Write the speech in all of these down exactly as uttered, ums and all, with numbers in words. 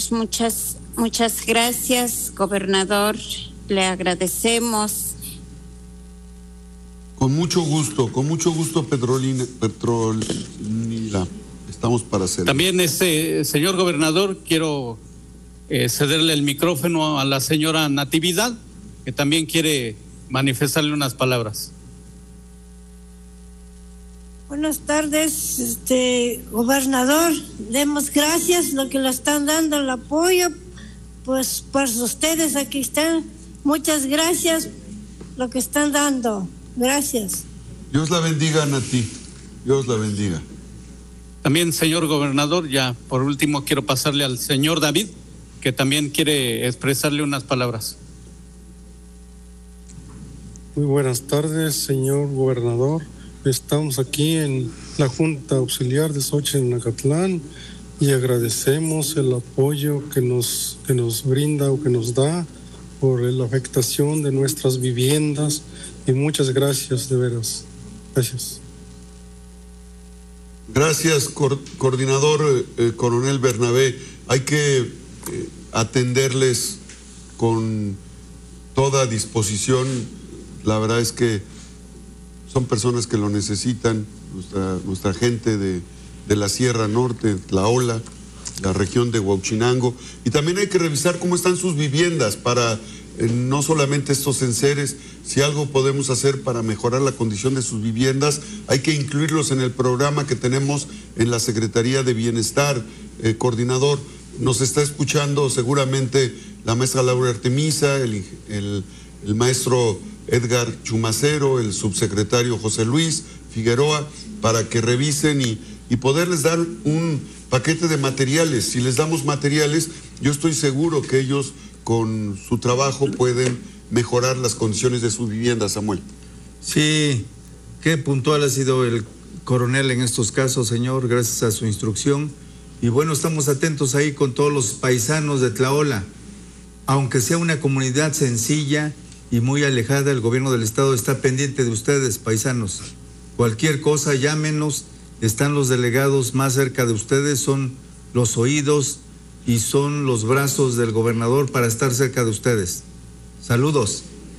Pues muchas, muchas gracias, gobernador. Le agradecemos. Con mucho gusto, con mucho gusto, Petrolina, Petronila. Estamos para hacerlo. También, este, señor gobernador, quiero eh, cederle el micrófono a la señora Natividad, que también quiere manifestarle unas palabras. Buenas tardes, este gobernador. Demos gracias lo que le están dando el apoyo, pues por ustedes aquí están. Muchas gracias lo que están dando. Gracias. Dios la bendiga, Nati. Dios la bendiga. También, señor gobernador, ya por último quiero pasarle al señor David, que también quiere expresarle unas palabras. Muy buenas tardes, señor gobernador. Estamos aquí en la Junta Auxiliar de Xochitl-Nacatlán y agradecemos el apoyo que nos, que nos brinda o que nos da por la afectación de nuestras viviendas, y muchas gracias, de veras. Gracias. Gracias, co coordinador eh, coronel Bernabé. Hay que eh, atenderles con toda disposición. La verdad es que son personas que lo necesitan, nuestra, nuestra gente de, de la Sierra Norte, Tlaola, la región de Huauchinango, y también hay que revisar cómo están sus viviendas para eh, no solamente estos enseres. Si algo podemos hacer para mejorar la condición de sus viviendas, hay que incluirlos en el programa que tenemos en la Secretaría de Bienestar. Eh, coordinador, nos está escuchando seguramente la maestra Laura Artemisa, el, el, el maestro Edgar Chumacero, el subsecretario José Luis Figueroa, para que revisen y, y poderles dar un paquete de materiales. Si les damos materiales, yo estoy seguro que ellos con su trabajo pueden mejorar las condiciones de su vivienda, Samuel. Sí, qué puntual ha sido el coronel en estos casos, señor, gracias a su instrucción. Y bueno, estamos atentos ahí con todos los paisanos de Tlaola. Aunque sea una comunidad sencilla y muy alejada, el gobierno del estado está pendiente de ustedes, paisanos. Cualquier cosa, llámenos, están los delegados más cerca de ustedes, son los oídos y son los brazos del gobernador para estar cerca de ustedes. Saludos.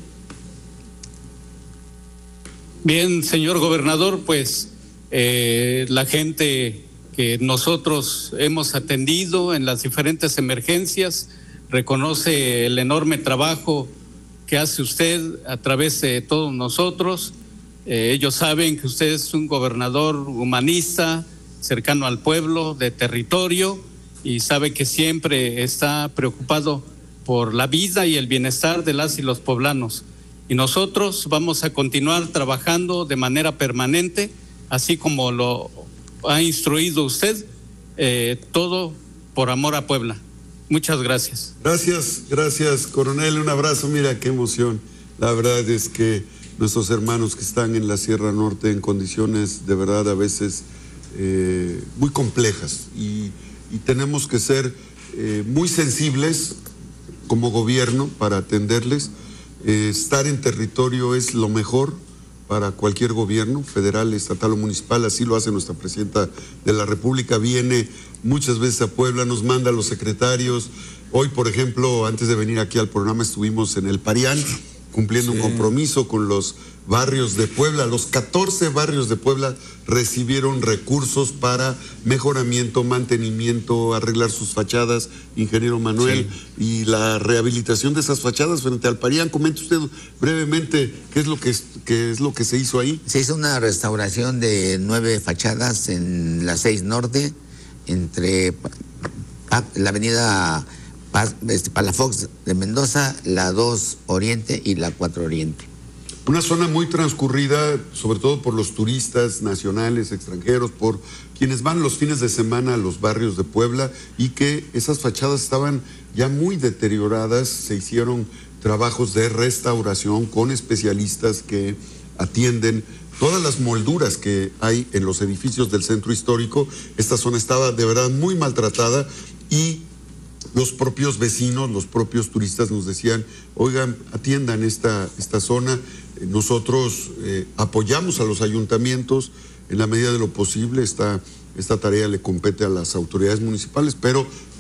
Bien, señor gobernador, pues eh, la gente que nosotros hemos atendido en las diferentes emergencias reconoce el enorme trabajo que hace usted a través de todos nosotros. Eh, ellos saben que usted es un gobernador humanista, cercano al pueblo, de territorio, y sabe que siempre está preocupado por la vida y el bienestar de las y los poblanos. Y nosotros vamos a continuar trabajando de manera permanente, así como lo ha instruido usted, eh, todo por amor a Puebla. Muchas gracias. Gracias, gracias, coronel. Un abrazo. Mira qué emoción. La verdad es que nuestros hermanos que están en la Sierra Norte en condiciones de verdad a veces eh, muy complejas y, y tenemos que ser eh, muy sensibles como gobierno para atenderles. Eh, estar en territorio es lo mejor para cualquier gobierno, federal, estatal o municipal. Así lo hace nuestra presidenta de la República. Viene muchas veces a Puebla, nos manda a los secretarios. Hoy, por ejemplo, antes de venir aquí al programa, estuvimos en el Parián, cumpliendo sí. un compromiso con los barrios de Puebla. Los catorce barrios de Puebla recibieron recursos para mejoramiento, mantenimiento, arreglar sus fachadas, ingeniero Manuel, sí. y la rehabilitación de esas fachadas frente al Parián. Comente usted brevemente qué es lo que, qué es lo que se hizo ahí. Se hizo una restauración de nueve fachadas en la seis Norte, entre la avenida Palafox de Mendoza, la dos Oriente y la cuatro Oriente. Una zona muy transcurrida, sobre todo por los turistas nacionales, extranjeros, por quienes van los fines de semana a los barrios de Puebla, y que esas fachadas estaban ya muy deterioradas. Se hicieron trabajos de restauración con especialistas que atienden todas las molduras que hay en los edificios del centro histórico. Esta zona estaba de verdad muy maltratada y los propios vecinos, los propios turistas nos decían, oigan, atiendan esta, esta zona. Nosotros eh, apoyamos a los ayuntamientos en la medida de lo posible. Esta, esta tarea le compete a las autoridades municipales, pero